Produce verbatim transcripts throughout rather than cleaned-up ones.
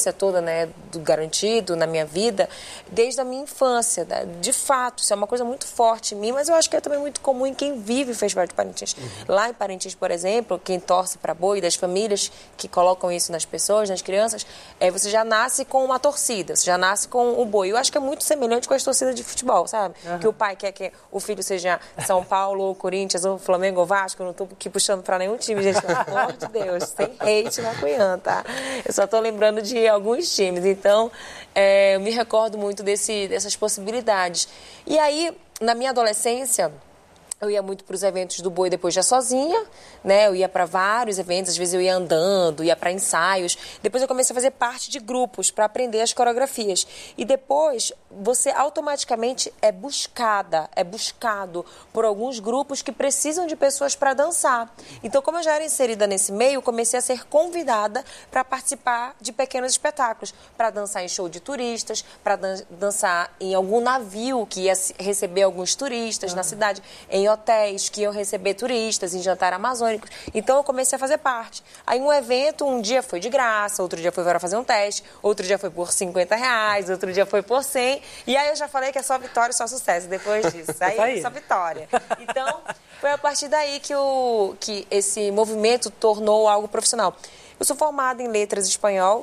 vivência toda, né, do garantido na minha vida, desde a minha infância. Né? De fato, isso é uma coisa muito forte em mim, mas eu acho que é também muito comum em quem vive o Festival de Parintins. Uhum. Lá em Parintins, por exemplo, quem torce para boi, das famílias que colocam isso nas pessoas, nas crianças, é, você já nasce com uma torcida, você já nasce com o boi. Eu acho que é muito semelhante com as torcidas de futebol, sabe? Uhum. Que o pai quer que o filho seja São Paulo, ou Corinthians, ou Flamengo, ou Vasco. Eu não estou aqui puxando para nenhum time, gente, pelo amor de Deus, sem hate na Cunhã, tá? Eu só estou lembrando de alguns times. Então, é, eu me recordo muito desse, dessas possibilidades. E aí, na minha adolescência, eu ia muito para os eventos do boi depois já sozinha, né? Eu ia para vários eventos, às vezes eu ia andando, ia para ensaios. Depois eu comecei a fazer parte de grupos para aprender as coreografias. E depois você automaticamente é buscada, é buscado por alguns grupos que precisam de pessoas para dançar. Então, como eu já era inserida nesse meio, comecei a ser convidada para participar de pequenos espetáculos, para dançar em show de turistas, para dan- dançar em algum navio que ia receber alguns turistas uhum. na cidade, em hotéis que iam receber turistas, em jantar amazônicos. Então, eu comecei a fazer parte. Aí, um evento, um dia foi de graça, outro dia foi para fazer um teste, outro dia foi por cinquenta reais, outro dia foi por cem. E aí, eu já falei que é só vitória e só sucesso depois disso. Aí, aí. Só vitória. Então, foi a partir daí que, o, que esse movimento tornou algo profissional. Eu sou formada em letras espanhol,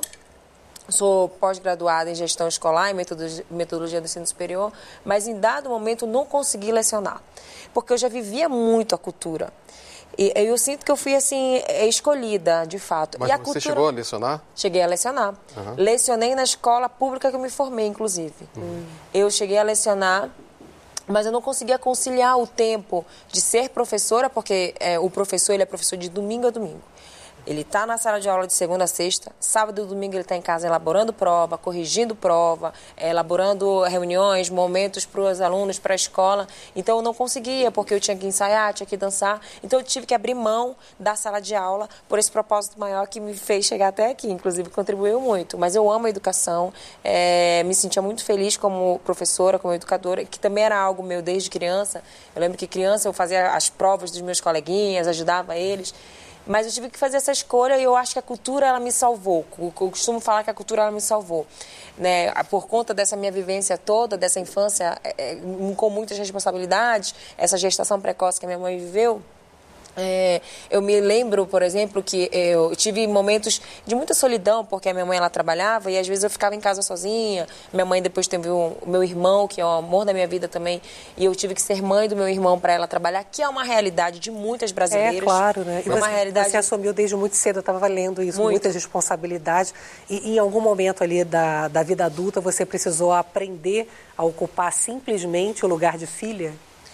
sou pós-graduada em gestão escolar, em metodologia do ensino superior, mas em dado momento não consegui lecionar, porque eu já vivia muito a cultura. E eu sinto que eu fui, assim, escolhida, de fato. Mas e a você cultura... chegou a lecionar? Cheguei a lecionar. Uhum. Lecionei na escola pública que eu me formei, inclusive. Uhum. Eu cheguei a lecionar, mas eu não conseguia conciliar o tempo de ser professora, porque é, o professor ele é professor de domingo a domingo. Ele está na sala de aula de segunda a sexta, sábado e domingo ele está em casa elaborando prova, corrigindo prova, elaborando reuniões, momentos para os alunos, para a escola. Então, eu não conseguia, porque eu tinha que ensaiar, tinha que dançar. Então, eu tive que abrir mão da sala de aula por esse propósito maior que me fez chegar até aqui. Inclusive, contribuiu muito. Mas eu amo a educação, é, me sentia muito feliz como professora, como educadora, que também era algo meu desde criança. Eu lembro que criança eu fazia as provas dos meus coleguinhas, ajudava eles. Mas eu tive que fazer essa escolha e eu acho que a cultura, ela me salvou. Eu costumo falar que a cultura, ela me salvou. Né? Por conta dessa minha vivência toda, dessa infância é, com muitas responsabilidades, essa gestação precoce que a minha mãe viveu, É, eu me lembro, por exemplo, que eu tive momentos de muita solidão, porque a minha mãe ela trabalhava e às vezes eu ficava em casa sozinha. Minha mãe depois teve o meu irmão, que é o amor da minha vida também, e eu tive que ser mãe do meu irmão para ela trabalhar, que é uma realidade de muitas brasileiras. É, claro, né? E é você, uma realidade... você assumiu desde muito cedo, eu estava lendo isso, muito. muitas responsabilidades. E, e em algum momento ali da, da vida adulta você precisou aprender a ocupar simplesmente o lugar de filha?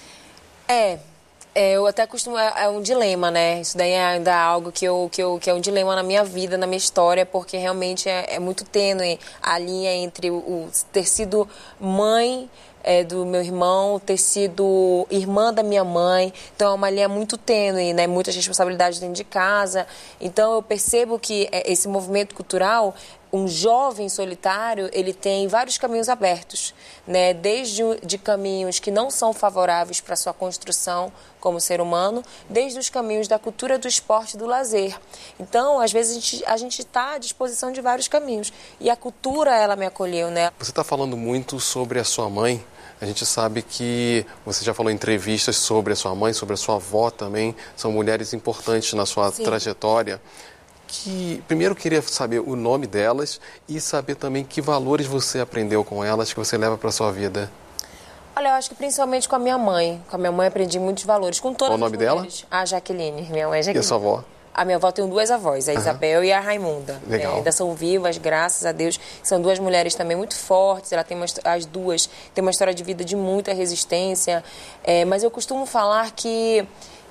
É... É, eu até costumo... É, é um dilema, né? Isso daí é ainda algo que, eu, que, eu, que é um dilema na minha vida, na minha história, porque realmente é, é muito tênue a linha entre o, o ter sido mãe é, do meu irmão, ter sido irmã da minha mãe. Então, é uma linha muito tênue, né? Muitas responsabilidades dentro de casa. Então, eu percebo que esse movimento cultural... Um jovem solitário, ele tem vários caminhos abertos, né? Desde de caminhos que não são favoráveis para a sua construção como ser humano, desde os caminhos da cultura, do esporte e do lazer. Então, às vezes, a gente está à disposição de vários caminhos. E a cultura, ela me acolheu, né? Você está falando muito sobre a sua mãe. A gente sabe que você já falou em entrevistas sobre a sua mãe, sobre a sua avó também. São mulheres importantes na sua Sim. trajetória. Que, primeiro, eu queria saber o nome delas e saber também que valores você aprendeu com elas, que você leva para a sua vida. Olha, eu acho que principalmente com a minha mãe. Com a minha mãe aprendi muitos valores. Com todas Qual o nome dela? A Jaqueline. Minha mãe é Jaqueline. E a sua avó? A minha avó tem duas avós, a Isabel uhum. e a Raimunda. Legal. É, ainda são vivas, graças a Deus. São duas mulheres também muito fortes. Ela tem uma, as duas têm uma história de vida de muita resistência. É, mas eu costumo falar que,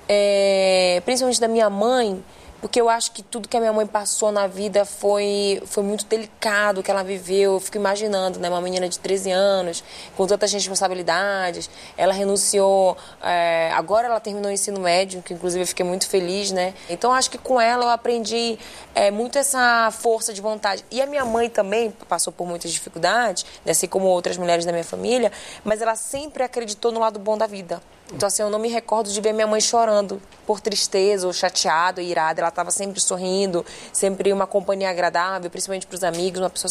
é, principalmente da minha mãe... Porque eu acho que tudo que a minha mãe passou na vida foi, foi muito delicado, o que ela viveu. Eu fico imaginando, né? Uma menina de treze anos, com tantas responsabilidades. Ela renunciou, é, agora ela terminou o ensino médio, que inclusive eu fiquei muito feliz, né? Então, acho que com ela eu aprendi é, muito essa força de vontade. E a minha mãe também passou por muitas dificuldades, né? Assim como outras mulheres da minha família, mas ela sempre acreditou no lado bom da vida. Então, assim, eu não me recordo de ver minha mãe chorando por tristeza ou chateada ou irada. Ela estava sempre sorrindo, sempre uma companhia agradável, principalmente para os amigos, uma pessoa